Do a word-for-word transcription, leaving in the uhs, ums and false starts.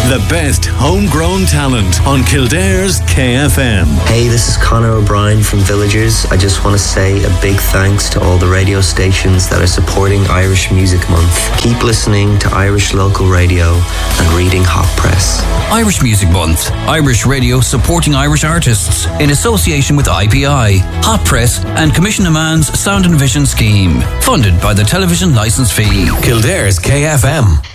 The best homegrown talent on Kildare's K F M. Hey, this is Conor O'Brien from Villagers. I just want to say a big thanks to all the radio stations that are supporting Irish Music Month. Keep listening to Irish local radio and reading Hot Press. Irish Music Month. Irish radio supporting Irish artists in association with I P I, Hot Press and Commission Man's Sound and Vision Scheme. Funded by the Television Licence Fee. Kildare's K F M.